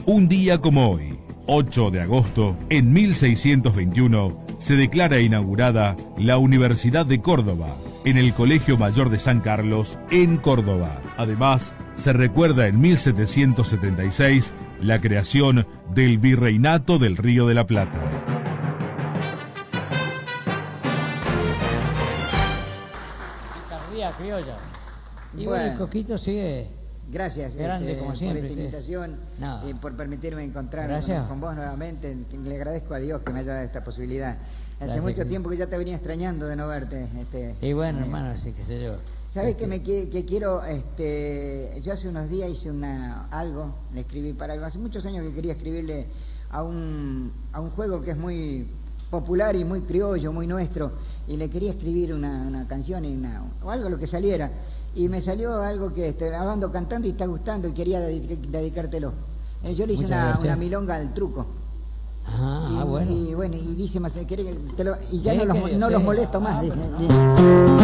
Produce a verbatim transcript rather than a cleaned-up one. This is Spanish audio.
Un día como hoy, ocho de agosto, en mil seiscientos veintiuno, se declara inaugurada la Universidad de Córdoba, en el Colegio Mayor de San Carlos, en Córdoba. Además, se recuerda en mil setecientos setenta y seis la creación del Virreinato del Río de la Plata. Picardía criolla. Y Bueno. bueno, el Coquito sigue Gracias grande este, como siempre. por esta sí. invitación, No. eh, por permitirme encontrarme con, Gracias. con vos nuevamente. Le agradezco a Dios que me haya dado esta posibilidad. Hace Gracias, mucho querido. tiempo que ya te venía extrañando de no verte. Este, Y bueno, eh, hermano, así que sé yo. ¿Sabes Este, que me que, que quiero? Este, yo hace unos días hice una algo, le escribí para algo. Hace muchos años que quería escribirle a un, a un juego que es muy popular y muy criollo, muy nuestro, y le quería escribir una, una canción y una, o algo lo que saliera. Y me salió algo que este, hablando, cantando y está gustando y quería dedic dedicártelo. Eh, yo le hice una, una milonga al truco. Ah, y, ah, bueno. y bueno, y dice más, ¿quiere que te lo, y ya Sí, no, los, querido, no sí. los molesto más. Ah, dice, pero no. dice.